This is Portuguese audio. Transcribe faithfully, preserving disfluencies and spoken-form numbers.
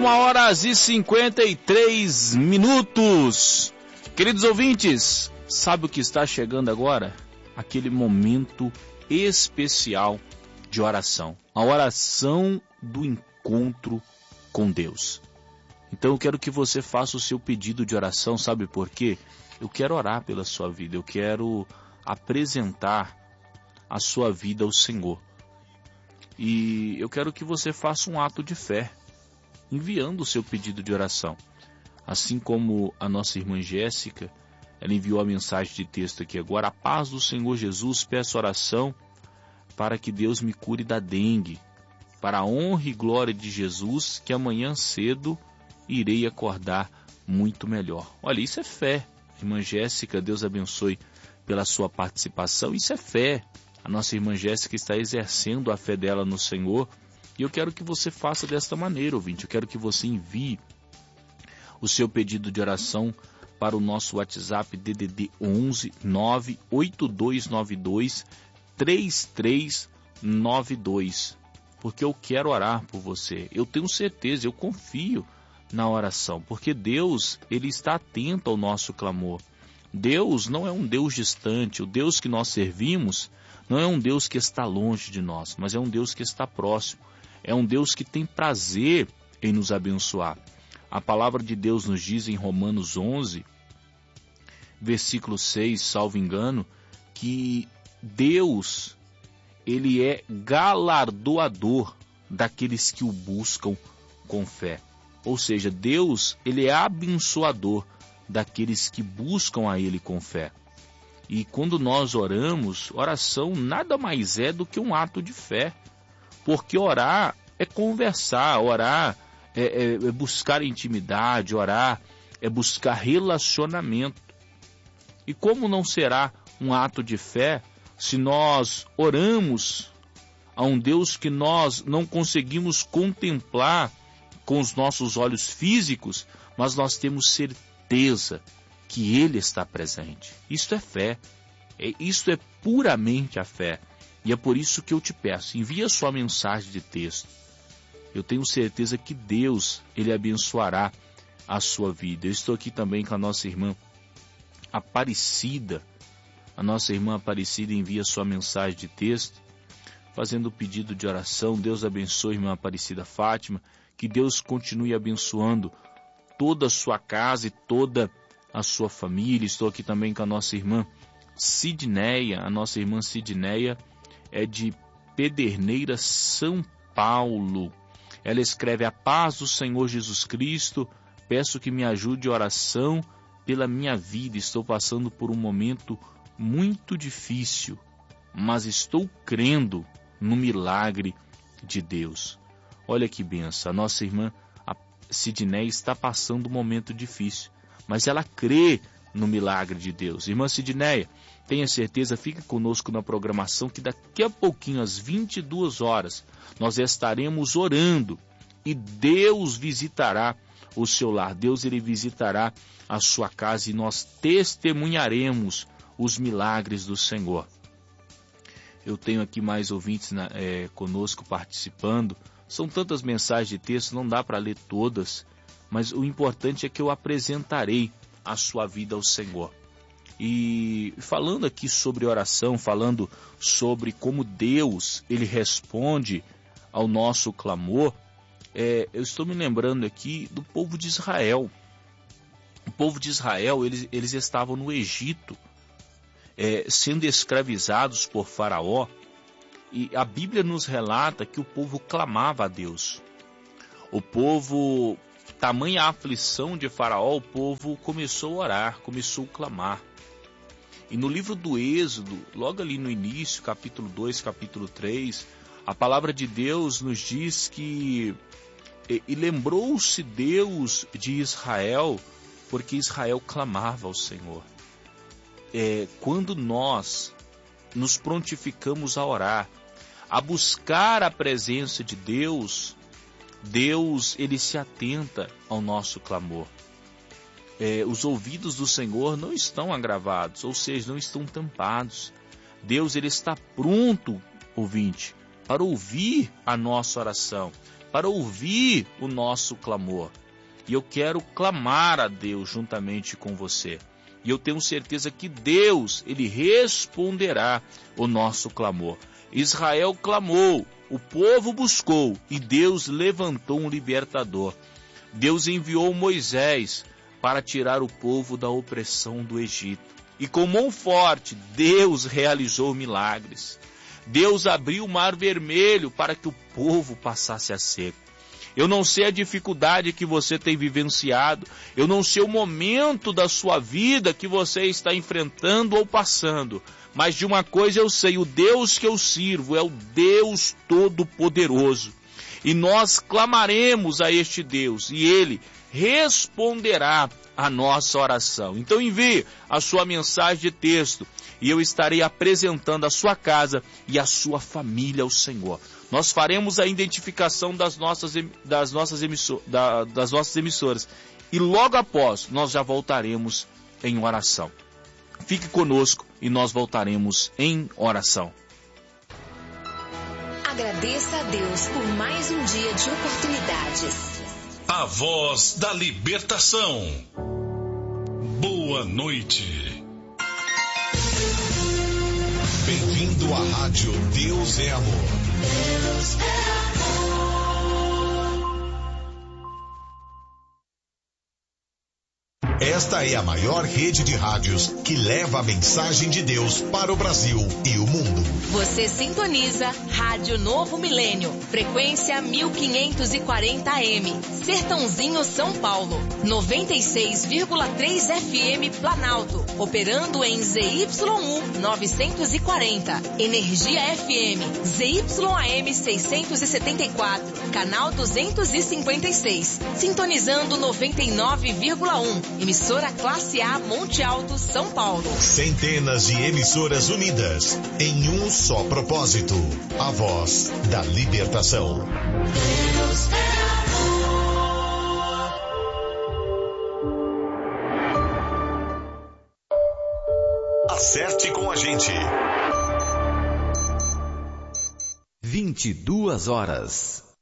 uma hora e cinquenta e três minutos. Queridos ouvintes, sabe o que está chegando agora? Aquele momento especial de oração. A oração do encontro com Deus. Então eu quero que você faça o seu pedido de oração, sabe por quê? Eu quero orar pela sua vida, eu quero apresentar a sua vida ao Senhor. E eu quero que você faça um ato de fé, enviando o seu pedido de oração. Assim como a nossa irmã Jéssica, ela enviou a mensagem de texto aqui agora: a paz do Senhor Jesus, peço oração para que Deus me cure da dengue, para a honra e glória de Jesus, que amanhã cedo irei acordar muito melhor. Olha, isso é fé. Irmã Jéssica, Deus abençoe pela sua participação. Isso é fé. A nossa irmã Jéssica está exercendo a fé dela no Senhor. E eu quero que você faça desta maneira, ouvinte. Eu quero que você envie o seu pedido de oração para o nosso WhatsApp D D D onze nove oito dois nove dois três três nove dois. Porque eu quero orar por você. Eu tenho certeza, eu confio na oração. Porque Deus, Ele está atento ao nosso clamor. Deus não é um Deus distante. O Deus que nós servimos não é um Deus que está longe de nós, mas é um Deus que está próximo. É um Deus que tem prazer em nos abençoar. A palavra de Deus nos diz em Romanos onze, versículo seis, salvo engano, que Deus, Ele é galardoador daqueles que o buscam com fé. Ou seja, Deus, Ele é abençoador daqueles que buscam a Ele com fé. E quando nós oramos, oração nada mais é do que um ato de fé. Porque orar é conversar, orar é, é, é buscar intimidade, orar é buscar relacionamento. E como não será um ato de fé se nós oramos a um Deus que nós não conseguimos contemplar com os nossos olhos físicos, mas nós temos certeza que Ele está presente? Isto é fé, é, isto é puramente a fé. E é por isso que eu te peço, envia sua mensagem de texto. Eu tenho certeza que Deus, Ele abençoará a sua vida. Eu estou aqui também com a nossa irmã Aparecida. A nossa irmã Aparecida envia sua mensagem de texto, fazendo o pedido de oração. Deus abençoe, irmã Aparecida Fátima. Que Deus continue abençoando toda a sua casa e toda a sua família. Estou aqui também com a nossa irmã Sidneia. A nossa irmã Sidneia é de Pederneiras, São Paulo. Ela escreve: a paz do Senhor Jesus Cristo, peço que me ajude em oração pela minha vida. Estou passando por um momento muito difícil, mas estou crendo no milagre de Deus. Olha que benção, a nossa irmã a Sidneia está passando um momento difícil, mas ela crê no milagre de Deus. Irmã Sidneia, tenha certeza, fique conosco na programação, que daqui a pouquinho, às vinte e duas horas, nós estaremos orando e Deus visitará o seu lar. Deus, Ele visitará a sua casa e nós testemunharemos os milagres do Senhor. Eu tenho aqui mais ouvintes na, é, conosco participando. São tantas mensagens de texto, não dá para ler todas, mas o importante é que eu apresentarei a sua vida ao Senhor. E falando aqui sobre oração, falando sobre como Deus, Ele responde ao nosso clamor, é, eu estou me lembrando aqui do povo de Israel. O povo de Israel, eles, eles estavam no Egito, é, sendo escravizados por Faraó, e a Bíblia nos relata que o povo clamava a Deus. O povo, tamanha aflição de Faraó, o povo começou a orar, começou a clamar. E no livro do Êxodo, logo ali no início, capítulo dois, capítulo três, a palavra de Deus nos diz que e, e lembrou-se Deus de Israel, porque Israel clamava ao Senhor. É, quando nós nos prontificamos a orar, a buscar a presença de Deus, Deus, Ele se atenta ao nosso clamor. É, os ouvidos do Senhor não estão agravados, ou seja, não estão tampados. Deus, Ele está pronto, ouvinte, para ouvir a nossa oração. para ouvir o nosso clamor. E eu quero clamar a Deus juntamente com você. E eu tenho certeza que Deus, Ele responderá o nosso clamor. Israel clamou, o povo buscou e Deus levantou um libertador. Deus enviou Moisés para tirar o povo da opressão do Egito. E com mão forte, Deus realizou milagres. Deus abriu o mar vermelho para que o povo passasse a seco. Eu não sei a dificuldade que você tem vivenciado, eu não sei o momento da sua vida que você está enfrentando ou passando, mas de uma coisa eu sei, o Deus que eu sirvo é o Deus Todo-Poderoso. E nós clamaremos a este Deus e Ele responderá a nossa oração. Então envie a sua mensagem de texto e eu estarei apresentando a sua casa e a sua família ao Senhor. Nós faremos a identificação das nossas, das nossas, emissor, da, das nossas emissoras e logo após nós já voltaremos em oração. Fique conosco e nós voltaremos em oração. Agradeça a Deus por mais um dia de oportunidades. A voz da libertação. Boa noite. Bem-vindo à rádio Deus é Amor. Deus é amor. Esta é a maior rede de rádios que leva a mensagem de Deus para o Brasil e o mundo. Você sintoniza Rádio Novo Milênio, frequência mil quinhentos e quarenta A M, Sertãozinho, São Paulo, noventa e seis vírgula três F M Planalto, operando em Z Y um novecentos e quarenta, Energia F M, Z Y A M seiscentos e setenta e quatro, canal duzentos e cinquenta e seis, sintonizando noventa e nove vírgula um, emissora Classe A Monte Alto, São Paulo. Centenas de emissoras unidas em um só propósito, a voz da libertação. Deus é amor. Acerte com a gente. vinte e duas horas.